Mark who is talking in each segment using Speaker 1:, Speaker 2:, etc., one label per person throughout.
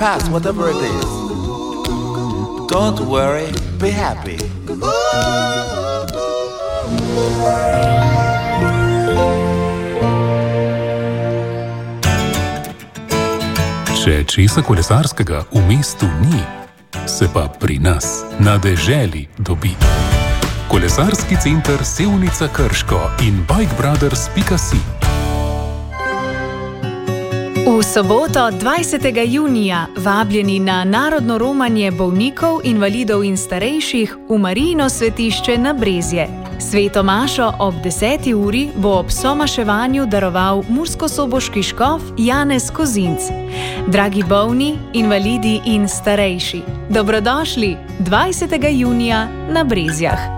Speaker 1: pass, whatever it is. Don't worry, be happy.
Speaker 2: Če česa kolesarskega v mestu ni, se pa pri nas na deželi dobi. Kolesarski center Sevnica Krško in bikebrothers.si.
Speaker 3: V soboto 20. junija vabljeni na narodno romanje bolnikov, invalidov in starejših v Marijino svetišče na Brezje. Sveto mašo ob 10. uri bo ob somaševanju daroval murskosoboški škof Janez Kozinc. Dragi bolni, invalidi in starejši, dobrodošli 20. junija na Brezjah.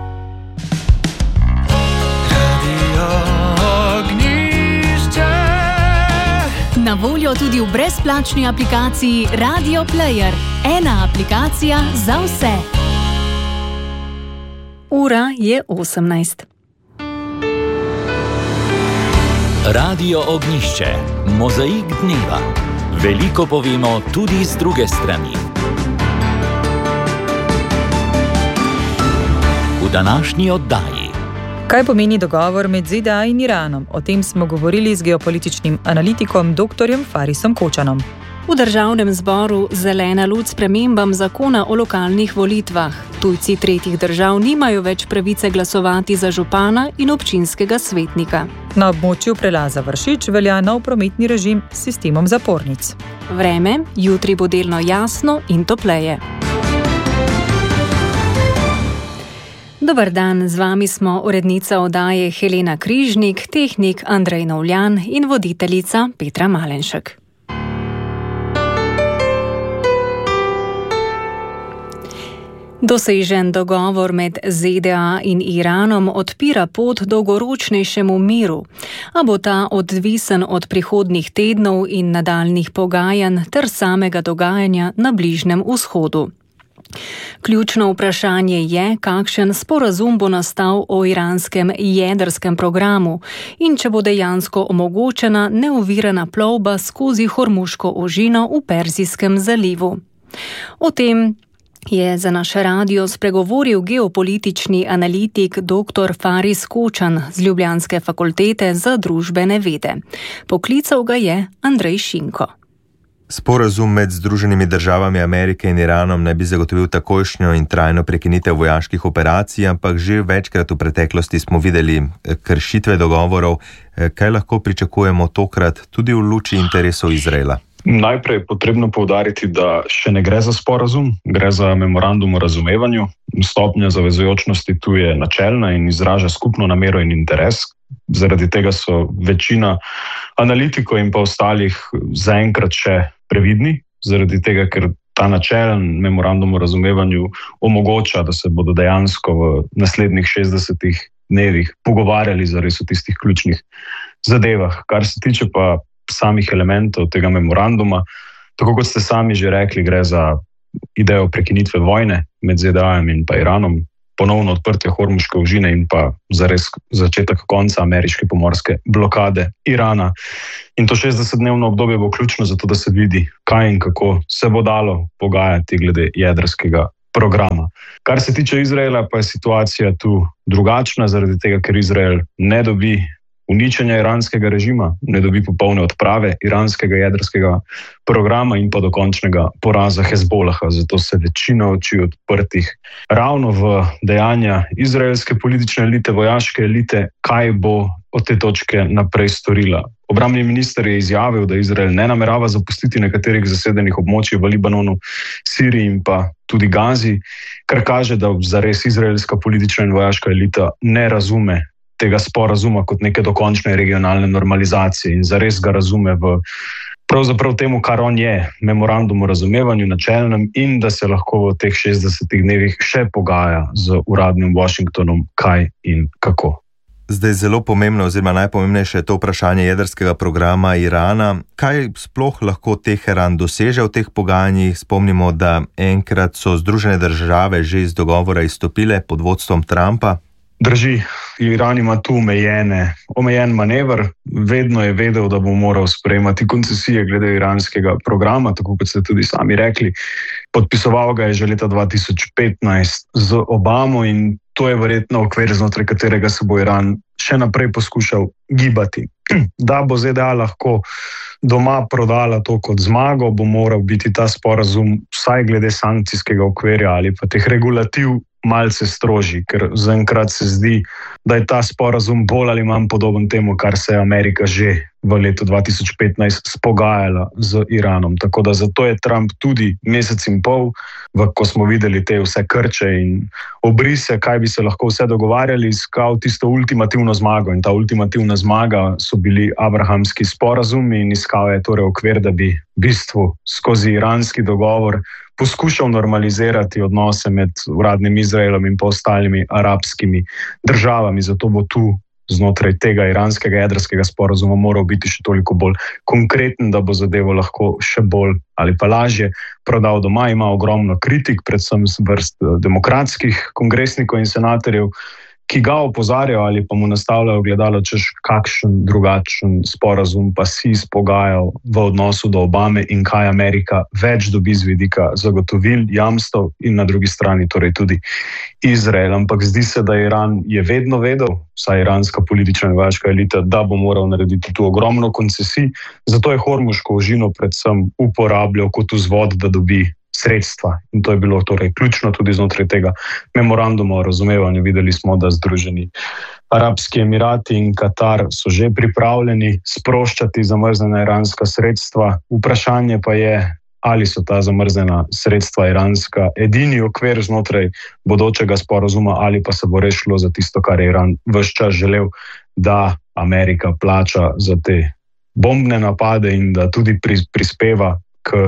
Speaker 3: Na voljo tudi v brezplačni aplikaciji Radio Player. Ena aplikacija za vse. Ura je 18.
Speaker 4: Radio Ognjišče. Mozaik dneva. Veliko povemo tudi z druge strani. V današnji oddaji.
Speaker 5: Kaj pomeni dogovor med ZDA in Iranom? O tem smo govorili z geopolitičnim analitikom dr. Farisom Kočanom.
Speaker 3: V državnem zboru zelena luč spremembam zakona o lokalnih volitvah. Tujci tretjih držav nimajo več pravice glasovati za župana in občinskega svetnika.
Speaker 5: Na območju prelaza Vršič velja nov prometni režim s sistemom zapornic.
Speaker 3: Vreme, jutri bo delno jasno in topleje. Dobar dan, z vami smo urednica oddaje Helena Križnik, tehnik Andrej Novljan in voditeljica Petra Malenšek. Dosežen dogovor med ZDA in Iranom odpira pot dolgoročnejšemu miru, a bo ta odvisen od prihodnjih tednov in nadaljnjih pogajanj ter samega dogajanja na Bližnjem vzhodu. Ključno vprašanje je, kakšen sporazum bo nastal o iranskem jedrskem programu in če bo dejansko omogočena neovirana plovba skozi Hormuško ožino v Perzijskem zalivu. O tem je za naš radio spregovoril geopolitični analitik dr. Faris Kočan z Ljubljanske fakultete za družbene vede. Poklical ga je Andrej Šinko.
Speaker 6: Sporazum med Združenimi državami Amerike in Iranom ne bi zagotovil takojšnjo in trajno prekinitev vojaških operacij, ampak že večkrat v preteklosti smo videli kršitve dogovorov. Kaj lahko pričakujemo tokrat tudi v luči interesov Izraela?
Speaker 7: Najprej je potrebno poudariti, da še ne gre za sporazum, gre za memorandum o razumevanju. Stopnja zavezujočnosti tu je načelna in izraža skupno namero in interes. Zaradi tega so večina analitikov in pa ostalih zaenkrat še previdni, zaradi tega, ker ta načelen memorandum o razumevanju omogoča, da se bodo dejansko v naslednjih 60 dnevih pogovarjali zares o tistih ključnih zadevah. Kar se tiče pa samih elementov tega memoranduma, tako kot ste sami že rekli, gre za idejo prekinitve vojne med ZDA-jem in pa Iranom, ponovno odprtje Hormuške ožine in pa zares začetek konca ameriške pomorske blokade Irana. In to 60-dnevno obdobje bo ključno za to, da se vidi, kaj in kako se bo dalo pogajati glede jedrskega programa. Kar se tiče Izraela, pa je situacija tu drugačna, zaradi tega, ker Izrael ne dobi uničenja iranskega režima, ne dobi popolne odprave iranskega jedrskega programa in pa dokončnega poraza Hezbolaha. Zato se večina oči odprtih ravno v dejanja izraelske politične elite, vojaške elite, kaj bo od te točke naprej storila. Obrambni minister je izjavil, da Izrael ne namerava zapustiti nekaterih zasedenih območij v Libanonu, Siriji in pa tudi Gazi, kar kaže, da zares izraelska politična in vojaška elita ne razume tega sporazuma kot neke dokončne regionalne normalizacije in zares ga razume v pravzaprav temu, kar on je, memorandum o razumevanju načelnem, in da se lahko v teh 60 dnevih še pogaja z uradnim Washingtonom, kaj in kako.
Speaker 6: Zdaj zelo pomembno oziroma najpomembnejše je to vprašanje jedrskega programa Irana. Kaj sploh lahko Teheran doseže v teh pogajanjih? Spomnimo, da enkrat so Združene države že iz dogovora izstopile pod vodstvom Trumpa.
Speaker 7: Drži, Iran ima tu omejen manever, vedno je vedel, da bo moral sprejemati koncesije glede iranskega programa, tako kot ste tudi sami rekli. Podpisoval ga je že leta 2015 z Obamo in to je verjetno okvir, znotraj katerega se bo Iran še naprej poskušal gibati. Da bo ZDA lahko doma prodala to kot zmago, bo moral biti ta sporazum vsaj glede sankcijskega okvirja ali pa teh regulativ malce strožji, ker zaenkrat se zdi, da je ta sporazum bolj ali manj podoben temu, kar se je Amerika že v letu 2015 spogajala z Iranom. Tako da zato je Trump tudi mesec in pol, ko smo videli te vse krče in obrise, kaj bi se lahko vse dogovarjali, iskal tisto ultimativno zmago. In ta ultimativna zmaga so bili abrahamski sporazumi in iskal je torej okvir, da bi v bistvu skozi iranski dogovor poskušal normalizirati odnose med uradnim Izraelom in pa ostalimi arabskimi državami. Zato bo tu znotraj tega iranskega jedrskega sporazuma moral biti še toliko bolj konkreten, da bo zadevo lahko še bolj ali pa lažje prodal doma. Ima ogromno kritik, predvsem z vrst demokratskih kongresnikov in senatorjev, ki ga opozarjajo ali pa mu nastavljajo gledalo, češ kakšen drugačen sporazum pa si izpogajal v odnosu do Obame in kaj Amerika več dobi z vidika zagotovil, jamstev in na drugi strani torej tudi Izrael. Ampak zdi se, da Iran je vedno vedel, vsaj iranska politična in vojaška elita, da bo moral narediti tu ogromno koncesij, zato je Hormuško ožino predvsem uporabljal kot vzvod, da dobi sredstva. In to je bilo torej ključno tudi znotraj tega memoranduma o razumevanju. Videli smo, da Združeni Arabski Emirati in Katar so že pripravljeni sproščati zamrznjena iranska sredstva. Vprašanje pa je, ali so ta zamrznjena sredstva iranska edini okvir znotraj bodočega sporazuma, ali pa se bo res šlo za tisto, kar je Iran ves čas želel, da Amerika plača za te bombne napade in da tudi prispeva k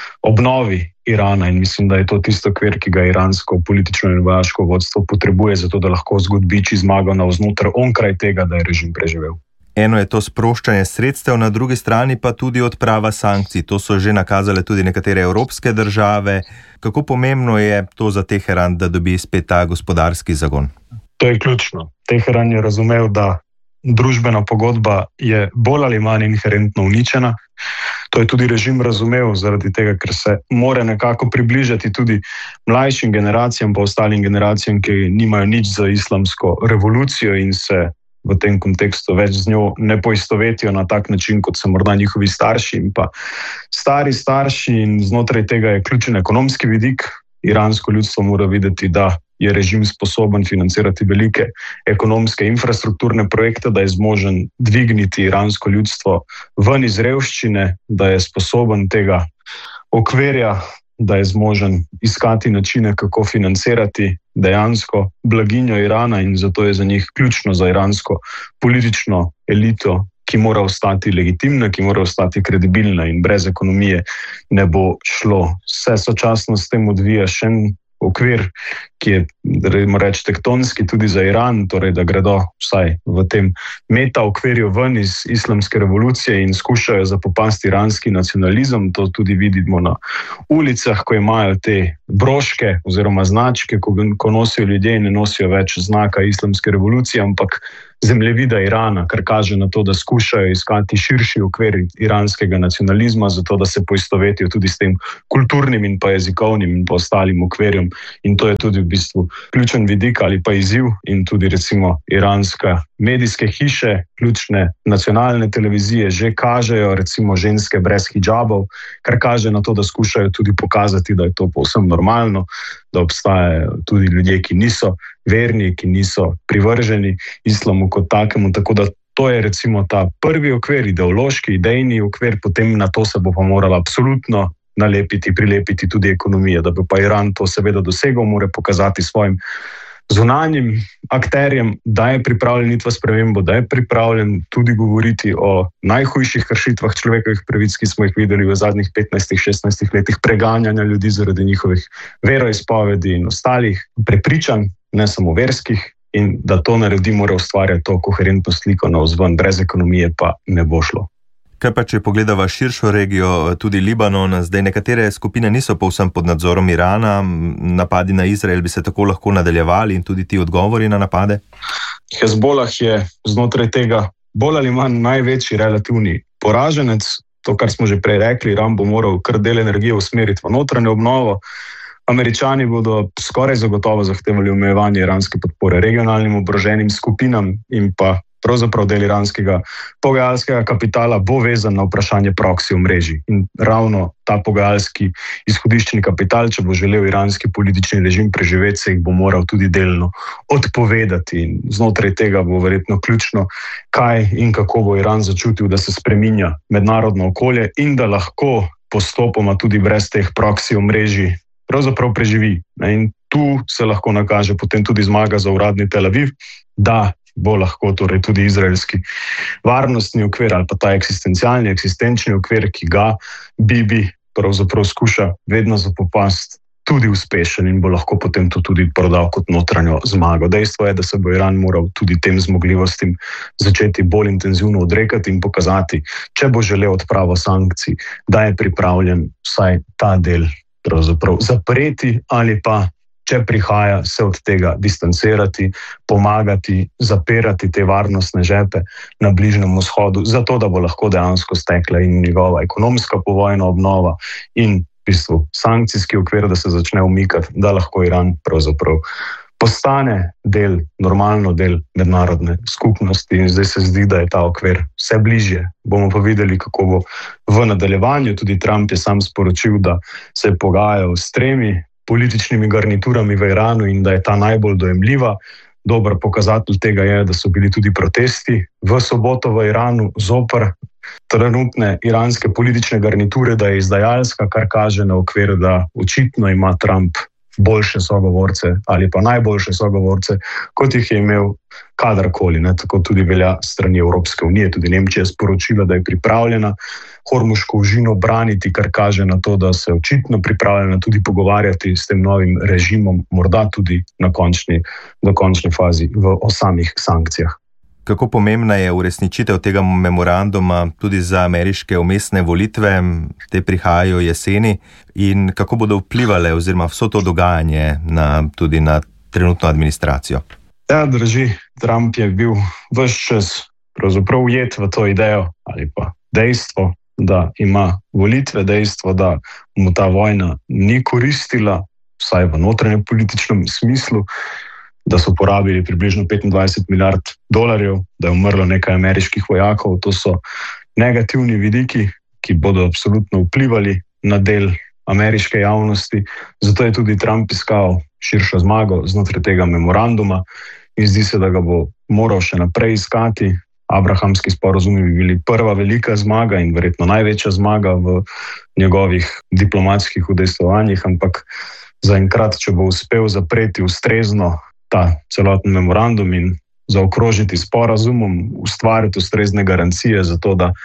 Speaker 7: obnovi Irana. In mislim, da je to tisto okvir, ki ga iransko politično in vojaško vodstvo potrebuje, zato da lahko zgodbiči zmago navznoter onkraj tega, da je režim preživel.
Speaker 6: Eno je to sproščanje sredstev, na drugi strani pa tudi odprava sankcij. To so že nakazale tudi nekatere evropske države. Kako pomembno je to za Teheran, da dobi spet ta gospodarski zagon?
Speaker 7: To je ključno. Teheran je razumel, da družbena pogodba je bolj ali manj inherentno uničena. To je tudi režim razumel zaradi tega, ker se mora nekako približati tudi mlajšim generacijam, pa ostalim generacijam, ki nimajo nič za islamsko revolucijo in se v tem kontekstu več z njo ne poistovetijo na tak način, kot so morda njihovi starši in pa stari starši. In znotraj tega je ključen ekonomski vidik. Iransko ljudstvo mora videti, da je režim sposoben financirati velike ekonomske infrastrukturne projekte, da je zmožen dvigniti iransko ljudstvo ven iz revščine, da je sposoben tega okvirja, da je zmožen iskati načine, kako financirati dejansko blaginjo Irana, in zato je za njih ključno, za iransko politično elito, ki mora ostati legitimna, ki mora ostati kredibilna, in brez ekonomije ne bo šlo. Vse sočasno s tem odvija še en okvir, ki je, rečemo reči, tektonski tudi za Iran, torej da gredo vsaj v tem meta okvirju ven iz islamske revolucije in skušajo zapopasti iranski nacionalizem. To tudi vidimo na ulicah, ko imajo te broške oziroma značke, ko nosijo ljudje in ne nosijo več znaka islamske revolucije, ampak zemljevida Irana, kar kaže na to, da skušajo iskati širši okvir iranskega nacionalizma, zato da se poistovetijo tudi s tem kulturnim in pa jezikovnim in pa ostalim okvirjem. In to je tudi v bistvu ključen vidik ali pa izziv. In tudi recimo iranske medijske hiše, ključne nacionalne televizije že kažejo recimo ženske brez hidžabov, kar kaže na to, da skušajo tudi pokazati, da je to povsem normalno, da obstajajo tudi ljudje, ki niso verni, ki niso privrženi islamu kot takemu. Tako da to je recimo ta prvi okvir, ideološki, idejni okvir, potem na to se bo pa morala absolutno prilepiti tudi ekonomija. Da bi pa Iran to seveda dosegel, mora pokazati svojim zunanjim akterjem, da je pripravljen iti v spremembo, da je pripravljen tudi govoriti o najhujših kršitvah človekovih pravic, ki smo jih videli v zadnjih 15-16 letih, preganjanja ljudi zaradi njihovih veroizpovedi in ostalih prepričanj, ne samo verskih, in da to naredi, mora ustvarjati to koherentno sliko navzven, brez ekonomije pa ne bo šlo.
Speaker 6: Kaj pa, če pogledava širšo regijo, tudi Libanon, zdaj nekatere skupine niso povsem pod nadzorom Irana, napadi na Izrael bi se tako lahko nadaljevali in tudi ti odgovori na napade?
Speaker 7: Hezbolah je znotraj tega bolj ali manj največji relativni poraženec. To, kar smo že prej rekli, Iran bo moral kar del energije usmeriti v notranjo obnovo. Američani bodo skoraj zagotovo zahtevali omejevanje iranske podpore regionalnim oboroženim skupinam in pa pravzaprav del iranskega pogajalskega kapitala bo vezan na vprašanje proxy omrežij. In ravno ta pogajalski izhodiščni kapital, če bo želel iranski politični režim preživeti, se jih bo moral tudi delno odpovedati. In znotraj tega bo verjetno ključno, kaj in kako bo Iran začutil, da se spreminja mednarodno okolje in da lahko postopoma tudi brez teh proxy omrežij pravzaprav preživi. In tu se lahko nakaže potem tudi zmaga za uradni Tel Aviv, da bo lahko torej tudi izraelski varnostni okvir ali pa ta eksistenčni okvir, ki ga Bibi pravzaprav skuša vedno zapopasti, tudi uspešen in bo lahko potem to tudi prodal kot notranjo zmago. Dejstvo je, da se bo Iran moral tudi tem zmogljivostim začeti bolj intenzivno odrekati in pokazati, če bo želel odpravo sankcij, da je pripravljen vsaj ta del pravzaprav zapreti ali pa, če prihaja, se od tega distancirati, pomagati, zapirati te varnostne žepe na Bližnjem vzhodu, zato da bo lahko dejansko stekla in njegova ekonomska povojna obnova in v bistvu sankcijski okvir, da se začne umikati, da lahko Iran pravzaprav postane normalno del mednarodne skupnosti in zdaj se zdi, da je ta okvir vse bližje. Bomo pa videli, kako bo v nadaljevanju. Tudi Trump je sam sporočil, da se je pogajal s 3 političnimi garniturami v Iranu in da je ta najbolj dojemljiva. Dober pokazatelj tega je, da so bili tudi protesti v soboto v Iranu zoper trenutne iranske politične garniture, da je izdajalska, kar kaže na okvir, da očitno ima Trump boljše sogovorce ali pa najboljše sogovorce, kot jih je imel kadarkoli. Tako tudi velja strani Evropske unije. Tudi Nemčija je sporočila, da je pripravljena Hormuško ožino braniti, kar kaže na to, da se je očitno pripravljena tudi pogovarjati s tem novim režimom, morda tudi do končne fazi o samih sankcijah.
Speaker 6: Kako pomembna je uresničitev tega memoranduma tudi za ameriške umestne volitve, te prihajajo jeseni, in kako bodo vplivale oziroma vso to dogajanje tudi na trenutno administracijo?
Speaker 7: Ja, drži. Trump je bil ves čas pravzaprav ujet v to idejo ali pa dejstvo, da ima volitve, dejstvo, da mu ta vojna ni koristila, vsaj v notranjem političnem smislu, da so porabili približno $25 milijard, da je umrlo nekaj ameriških vojakov. To so negativni vidiki, ki bodo absolutno vplivali na del ameriške javnosti. Zato je tudi Trump iskal širšo zmago znotraj tega memoranduma in zdi se, da ga bo moral še naprej iskati. Abrahamski sporazumi bi bili prva velika zmaga in verjetno največja zmaga v njegovih diplomatskih udejstvovanjih, ampak zaenkrat, če bo uspel zapreti ustrezno ta celoten memorandum in zaokrožiti sporazumom, ustvariti ustrezne garancije za to, da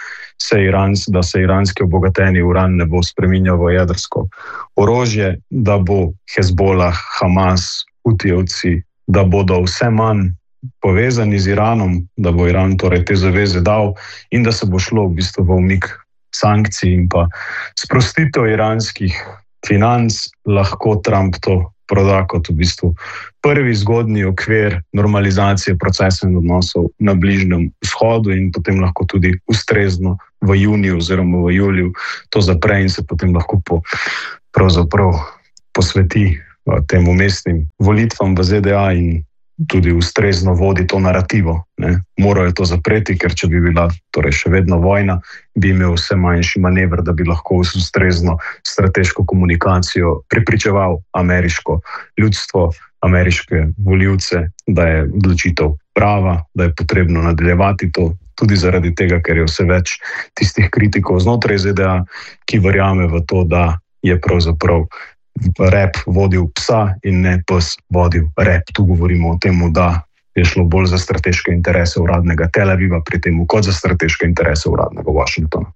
Speaker 7: se iranski obogateni uran ne bo spreminjal v jedrsko orožje, da bo Hezbolah, Hamas, Hutijevci, da bodo vse manj povezani z Iranom, da bo Iran torej te zaveze dal in da se bo šlo v bistvu v umik sankcij in pa sprostitev iranskih financ, lahko Trump to proda kot v bistvu prvi zgodnji okvir normalizacije procesov in odnosov na Bližnjem vzhodu in potem lahko tudi ustrezno v juniju oziroma v juliju to zapre in se potem lahko pravzaprav posveti tem umestnim volitvam v ZDA in tudi ustrezno vodi to narativo. Morajo to zapreti, ker če bi bila torej še vedno vojna, bi imel vse manjši manever, da bi lahko z ustrezno strateško komunikacijo prepričeval ameriško ljudstvo, ameriške volivce, da je odločitev prava, da je potrebno nadaljevati to, tudi zaradi tega, ker je vse več tistih kritikov znotraj ZDA, ki verjame v to, da je pravzaprav rep vodil psa in ne pes vodil rep. Tu govorimo o tem, da je šlo bolj za strateške interese uradnega Tel Aviva pri tem, kot za strateške interese uradnega Washingtona.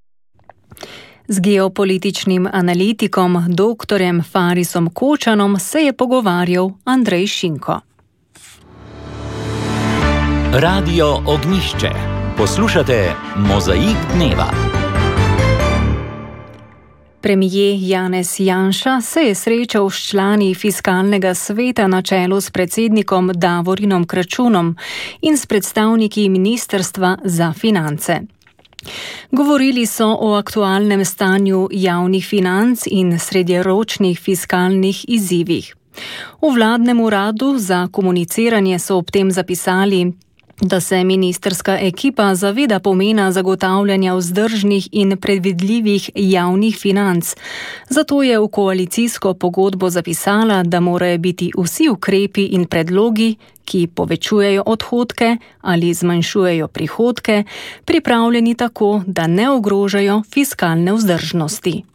Speaker 3: Z geopolitičnim analitikom dr. Farisom Kočanom se je pogovarjal Andrej Šinko.
Speaker 4: Radio Ognjišče. Poslušate Mozaik dneva.
Speaker 3: Premijer Janez Janša se je srečal s člani fiskalnega sveta na čelu s predsednikom Davorinom Kračunom in s predstavniki Ministrstva za finance. Govorili so o aktualnem stanju javnih financ in srednjeročnih fiskalnih izzivih. V vladnem uradu za komuniciranje so ob tem zapisali, da se ministrska ekipa zaveda pomena zagotavljanja vzdržnih in predvidljivih javnih financ. Zato je v koalicijsko pogodbo zapisala, da morajo biti vsi ukrepi in predlogi, ki povečujejo odhodke ali zmanjšujejo prihodke, pripravljeni tako, da ne ogrožajo fiskalne vzdržnosti.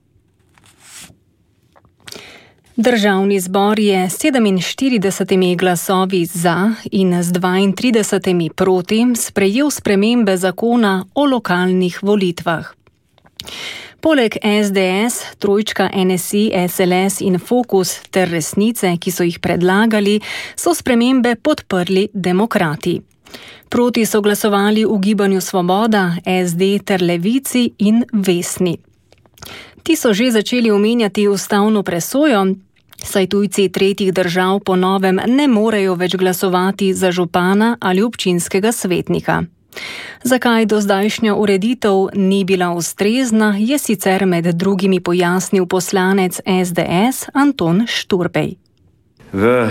Speaker 3: Državni zbor je s 47 glasovi za in z 32 proti sprejel spremembe zakona o lokalnih volitvah. Poleg SDS, trojčka NSI, SLS in Fokus ter Resnice, ki so jih predlagali, so spremembe podprli demokrati. Proti so glasovali v Gibanju Svoboda, SD ter Levici in Vesni. Ti so že začeli omenjati ustavno presojo, saj tujci tretjih držav po novem ne morejo več glasovati za župana ali občinskega svetnika. Zakaj dozdajšnja ureditev ni bila ustrezna, je sicer med drugimi pojasnil poslanec SDS Anton Šturbej.
Speaker 8: V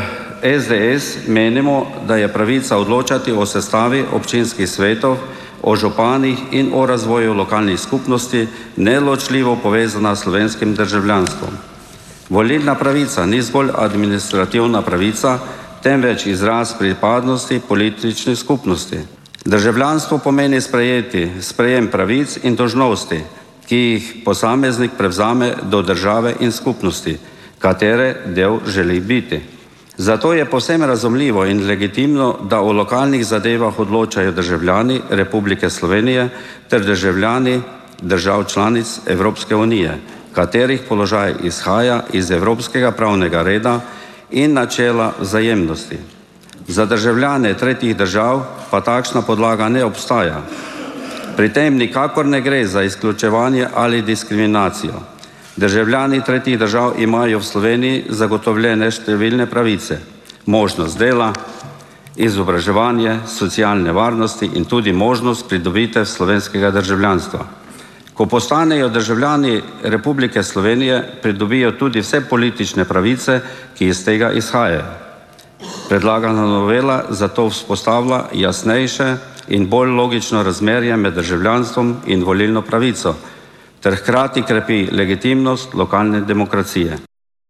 Speaker 8: SDS menimo, da je pravica odločati o sestavi občinskih svetov, o županih in o razvoju lokalnih skupnosti neločljivo povezana s slovenskim državljanstvom. Volilna pravica ni zgolj administrativna pravica, temveč izraz pripadnosti politični skupnosti. Državljanstvo pomeni sprejem pravic in dolžnosti, ki jih posameznik prevzame do države in skupnosti, katere del želi biti. Zato je povsem razumljivo in legitimno, da o lokalnih zadevah odločajo državljani Republike Slovenije ter državljani držav članic Evropske unije, katerih položaj izhaja iz evropskega pravnega reda in načela vzajemnosti. Za državljane tretjih držav pa takšna podlaga ne obstaja. Pri tem nikakor ne gre za izključevanje ali diskriminacijo. Državljani tretjih držav imajo v Sloveniji zagotovljene številne pravice, možnost dela, izobraževanje, socialne varnosti in tudi možnost pridobitev slovenskega državljanstva. Ko postanejo državljani Republike Slovenije, pridobijo tudi vse politične pravice, ki iz tega izhajajo. Predlagana novela zato vzpostavlja jasnejše in bolj logično razmerje med državljanstvom in volilno pravico, ter hkrati krepi legitimnost lokalne demokracije.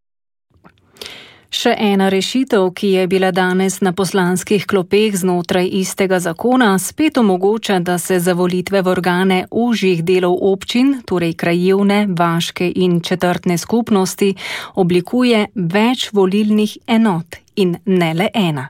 Speaker 3: Še ena rešitev, ki je bila danes na poslanskih klopeh znotraj istega zakona, spet omogoča, da se za volitve v organe ožjih delov občin, torej krajevne, vaške in četrtne skupnosti, oblikuje več volilnih enot in ne le ena.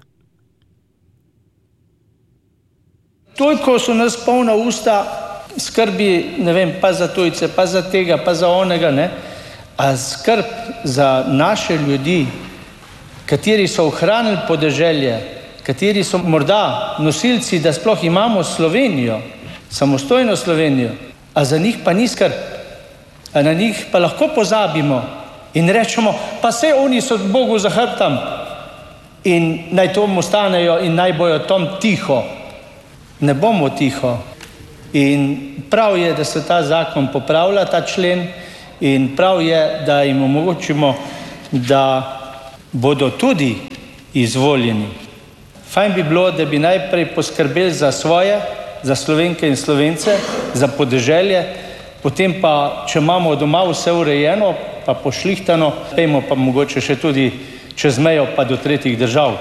Speaker 9: Toliko so nas polna usta skrbi, ne vem, pa za tujce, pa za tega, pa za onega, ne? A skrb za naše ljudi, kateri so ohranili podeželje, kateri so morda nosilci, da sploh imamo Slovenijo, samostojno Slovenijo, a za njih pa ni skrb, a na njih pa lahko pozabimo in rečemo, pa saj oni so Bogu za hrbtom in naj tomu ostanejo in naj bojo tom tiho. Ne bomo tiho. In prav je, da se ta zakon popravlja, ta člen, in prav je, da jim omogočimo, da bodo tudi izvoljeni. Fajn bi bilo, da bi najprej poskrbeli za svoje, za Slovenke in Slovence, za podeželje, potem pa, če imamo doma vse urejeno, pa pošlihtano, pejmo pa mogoče še tudi čez mejo pa do tretjih držav.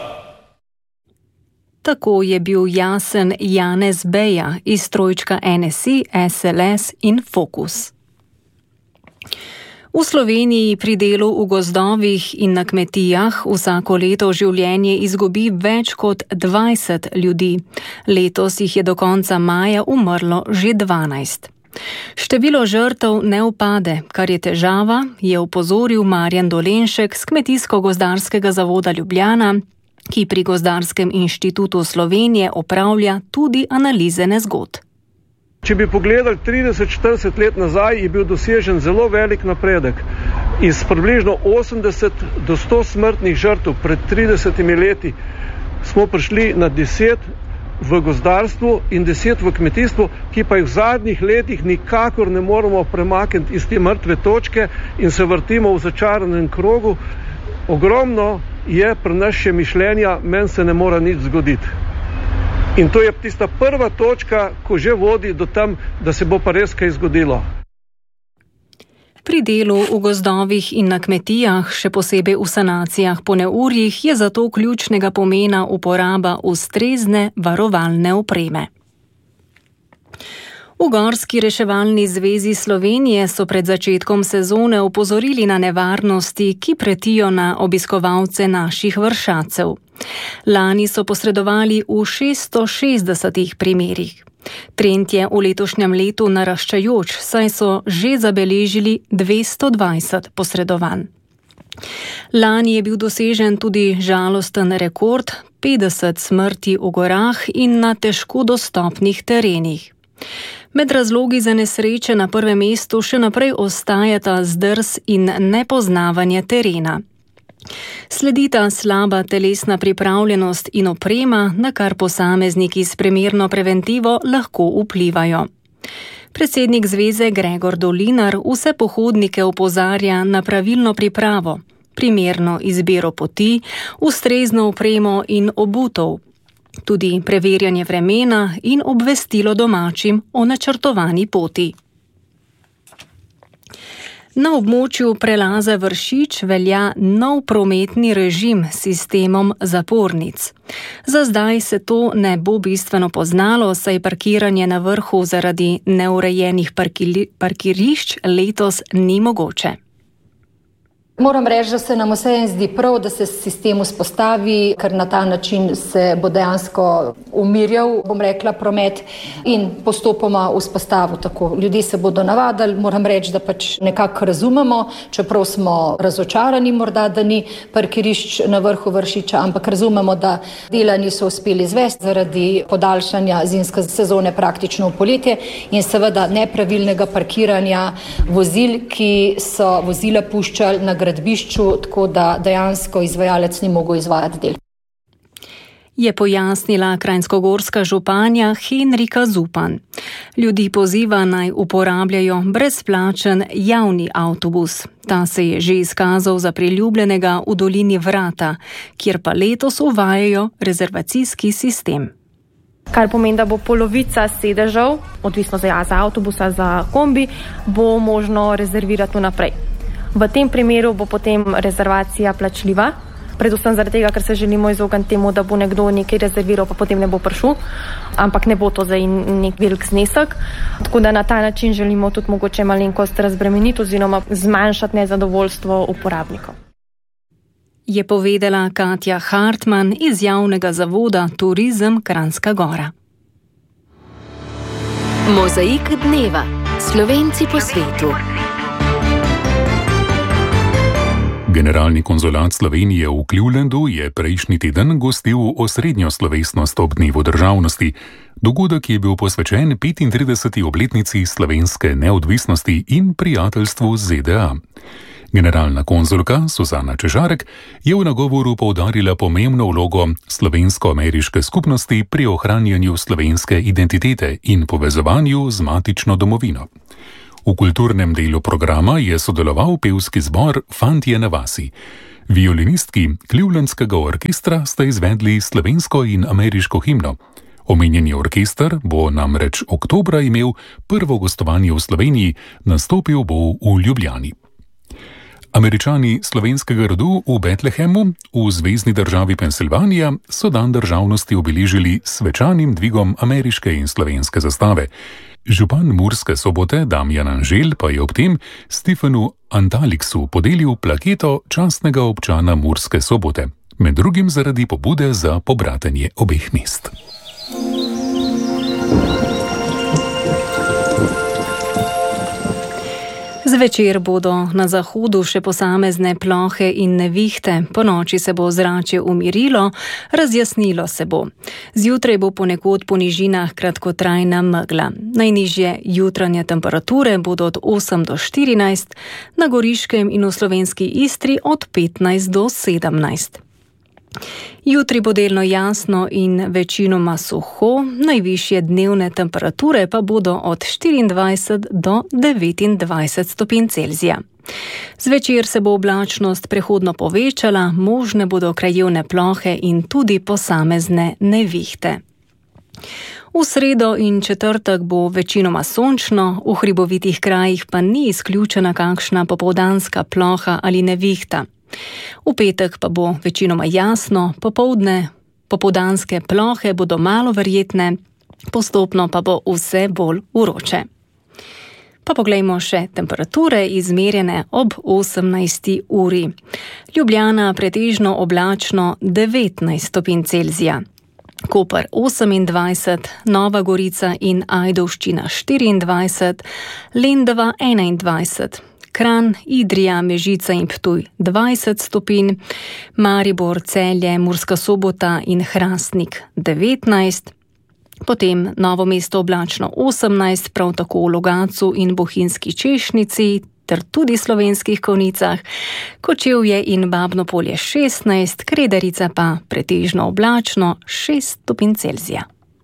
Speaker 3: Tako je bil jasen Janez Beja iz trojčka NSI, SLS in Fokus. V Sloveniji pri delu v gozdovih in na kmetijah vsako leto življenje izgubi več kot 20 ljudi. Letos jih je do konca maja umrlo že 12. Število žrtev ne upade, kar je težava, je opozoril Marjan Dolenšek z Kmetijsko-gozdarskega zavoda Ljubljana, ki pri Gozdarskem inštitutu Slovenije opravlja tudi analize nezgod.
Speaker 10: Če bi pogledali 30-40 let nazaj, je bil dosežen zelo velik napredek. Iz približno 80 do 100 smrtnih žrtev pred 30 leti smo prišli na 10 v gozdarstvu in 10 v kmetijstvu, ki pa jih v zadnjih letih nikakor ne moremo premakniti iz te mrtve točke in se vrtimo v začaranem krogu. Ogromno je pri nas še mišljenja, meni se ne mora nič zgoditi. In to je tista prva točka, ko že vodi do tam, da se bo pa res kaj zgodilo.
Speaker 3: Pri delu v gozdovih in na kmetijah, še posebej v sanacijah po neurjih, je zato ključnega pomena uporaba ustrezne varovalne opreme. V Gorski reševalni zvezi Slovenije so pred začetkom sezone opozorili na nevarnosti, ki pretijo na obiskovalce naših vršacev. Lani so posredovali v 660 primerih. Trend je v letošnjem letu naraščajoč, saj so že zabeležili 220 posredovanj. Lani je bil dosežen tudi žalosten rekord 50 smrti v gorah in na težko dostopnih terenih. Med razlogi za nesreče na prvem mestu še naprej ostajata zdrs in nepoznavanje terena. Sledita slaba telesna pripravljenost in oprema, na kar posamezniki s primerno preventivo lahko vplivajo. Predsednik zveze Gregor Dolinar vse pohodnike opozarja na pravilno pripravo, primerno izbiro poti, ustrezno opremo in obutev, tudi preverjanje vremena in obvestilo domačim o načrtovani poti. Na območju prelaza Vršič velja nov prometni režim s sistemom zapornic. Za zdaj se to ne bo bistveno poznalo, saj parkiranje na vrhu zaradi neurejenih parkirišč letos ni mogoče.
Speaker 11: Moram reči, da se nam vseeno zdi prav, da se sistem vzpostavi, ker na ta način se bo dejansko umirjal, promet in postopoma vzpostavil tako. Ljudje se bodo navadili, moram reči, da pač nekako razumemo, čeprav smo razočarani morda, da ni parkirišč na vrhu Vršiča, ampak razumemo, da dela niso uspeli izvesti zaradi podaljšanja zimske sezone praktično v poletje in seveda nepravilnega parkiranja vozil, ki so vozila puščali na gradbišču, tako da dejansko izvajalec ni mogel izvajati del.
Speaker 3: Je pojasnila kranjskogorska županja Henrika Zupan. Ljudi poziva naj uporabljajo brezplačen javni avtobus. Ta se je že izkazal za priljubljenega v dolini Vrata, kjer pa letos uvajajo rezervacijski sistem.
Speaker 12: Kar pomeni, da bo polovica sedežev, odvisno za avtobusa, za kombi, bo možno rezervirati vnaprej. V tem primeru bo potem rezervacija plačljiva, predvsem zaradi tega, ker se želimo izogniti temu, da bo nekdo nekaj rezerviral, pa potem ne bo prišel, ampak ne bo to zdaj nek velik znesek. Tako da na ta način želimo tudi mogoče malenkost razbremeniti oziroma zmanjšati nezadovoljstvo uporabnikov.
Speaker 3: Je povedala Katja Hartmann iz javnega zavoda Turizem Kranjska Gora.
Speaker 13: Mozaik dneva. Slovenci po svetu.
Speaker 2: Generalni konzulat Slovenije v Clevelandu je prejšnji teden gostil osrednjo slovesnost ob dnevu državnosti. Dogodek je bil posvečen 35. obletnici slovenske neodvisnosti in prijateljstvu z ZDA. Generalna konzulka Suzana Čežarek je v nagovoru poudarila pomembno vlogo slovensko-ameriške skupnosti pri ohranjanju slovenske identitete in povezovanju z matično domovino. V kulturnem delu programa je sodeloval pevski zbor Fantje na vasi. Violinistki Clevelandskega orkestra sta izvedli slovensko in ameriško himno. Omenjeni orkester bo namreč oktobra imel prvo gostovanje v Sloveniji, nastopil bo v Ljubljani. Američani slovenskega rodu v Betlehemu v zvezni državi Pensilvanija so dan državnosti obeležili s svečanim dvigom ameriške in slovenske zastave. Župan Murske Sobote Damjan Anžel pa je ob tem Stefanu Antaliksu podelil plaketo častnega občana Murske Sobote, med drugim zaradi pobude za pobratenje obeh mest.
Speaker 3: Zvečer bodo na zahodu še posamezne plohe in nevihte, ponoči se bo ozračje umirilo, razjasnilo se bo. Zjutraj bo ponekod po nižinah kratkotrajna megla. Najnižje jutranje temperature bodo od 8 do 14, na Goriškem in v slovenski Istri od 15 do 17. Jutri bo delno jasno in večinoma suho, najvišje dnevne temperature pa bodo od 24 do 29 stopinj Celzija. Zvečer se bo oblačnost prehodno povečala, možne bodo krajevne plohe in tudi posamezne nevihte. V sredo in četrtek bo večinoma sončno, v hribovitih krajih pa ni izključena kakšna popoldanska ploha ali nevihta. V petek pa bo večinoma jasno, popoldne popoldanske plohe bodo malo verjetne, postopno pa bo vse bolj vroče. Pa poglejmo še temperature izmerjene ob 18. uri. Ljubljana pretežno oblačno 19 stopinj Celzija. Koper 28, Nova Gorica in Ajdovščina 24, Lendava 21, Kranj, Idrija, Mežica in Ptuj 20 stopinj, Maribor, Celje, Murska Sobota in Hrastnik 19, potem Novo mesto oblačno 18, prav tako v Logatcu in Bohinjski Češnici ter tudi Slovenskih Konjicah, Kočevje in Babno Polje 16, Kredarica pa pretežno oblačno 6 stopinj Celzija.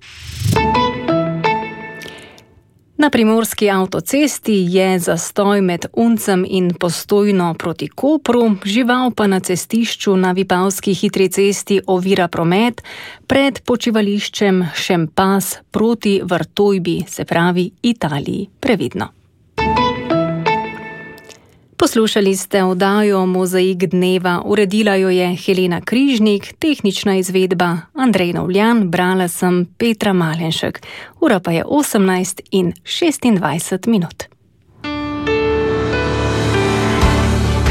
Speaker 3: Na primorski avtocesti je zastoj med Uncem in Postojno proti Kopru, žival pa na cestišču na Vipavski hitri cesti ovira promet pred počivališčem Šempas proti Vrtojbi, se pravi Italiji. Previdno. Poslušali ste oddajo Mozaik dneva, uredila jo je Helena Križnik, tehnična izvedba Andrej Novljan, brala sem Petra Malenšek. Ura pa je 18:26 minut.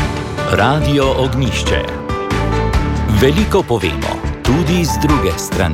Speaker 4: Radio Ognjišče. Veliko povemo, tudi z druge strani.